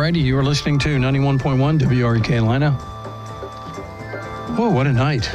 righty, you are listening to 91.1 WREK Atlanta. Whoa, what a night.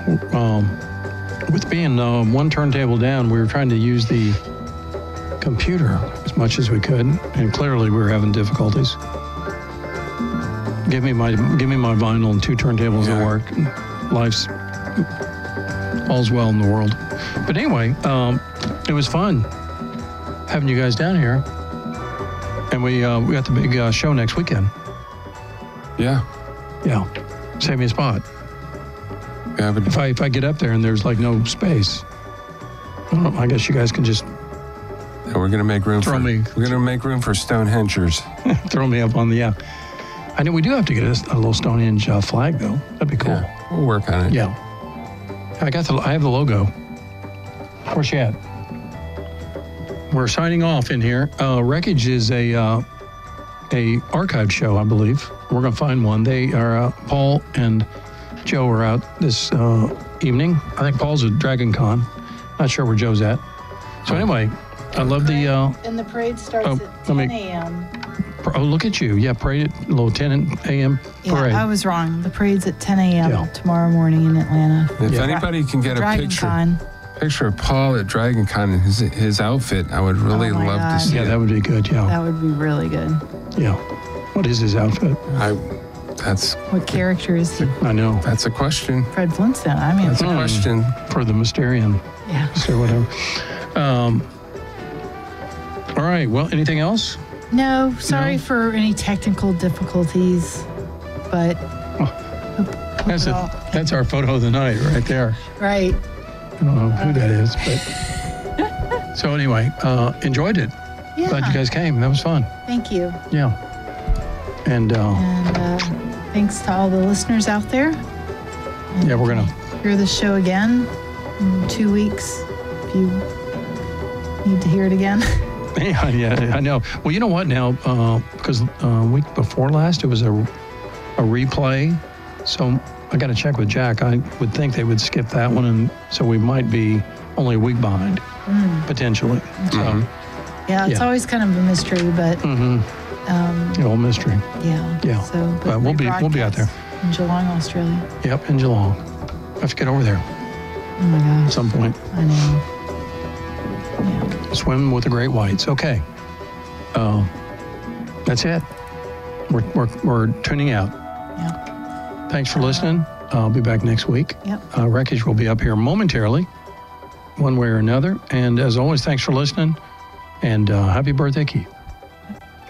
With being one turntable down, we were trying to use the computer as much as we could, and clearly we were having difficulties. Give me my vinyl and 2 turntables at work. Life's all's well in the world. But anyway, it was fun having you guys down here. And we got the big show next weekend. Yeah. Save me a spot. Yeah, but if I get up there and there's like no space, I guess you guys can just we're gonna make room. We're gonna make room for Stonehengers. Throw me up on the I know we do have to get a little Stonehenge flag though. That'd be cool. Yeah, we'll work on it. Yeah. I have the logo. Where's she at? We're signing off in here. Wreckage is a archived show, I believe. We're gonna find one. They are Paul and Joe are out this evening. I think Paul's at Dragon Con. Not sure where Joe's at. So anyway, I love the... and the parade starts at 10 a.m. Oh, look at you. Yeah, parade at a little 10 a.m. parade. Yeah, I was wrong. The parade's at 10 a.m. tomorrow morning in Atlanta. If anybody can get a picture of Paul at Dragon Con and his outfit, I would really love to see it. Yeah, that would be good, yeah. That would be really good. Yeah. What is his outfit? What character is he? I know. That's a question. Fred Flintstone. I mean, that's a question. For the Mysterian. Yeah. Or whatever. All right. Well, anything else? No. Sorry for any technical difficulties, but... That's our photo of the night right there. Right. I don't know who that is, but... So anyway, enjoyed it. Yeah. Glad you guys came. That was fun. Thank you. Yeah. And thanks to all the listeners out there. Yeah, we're going to hear the show again in 2 weeks if you need to hear it again. Yeah, I know. Well, you know what now? Because week before last, it was a replay. So I got to check with Jack. I would think they would skip that one. And so we might be only a week behind, potentially. So, it's always kind of a mystery, but... old mystery. Yeah. So, but we'll be out there in Geelong, Australia. Yep, in Geelong. I have to get over there. Oh my gosh! At some point. I know. Yeah. Swim with the great whites. Okay. That's it. We're tuning out. Yeah. Thanks for listening. I'll be back next week. Yep. Wreckage will be up here momentarily, one way or another. And as always, thanks for listening. And happy birthday, Keith.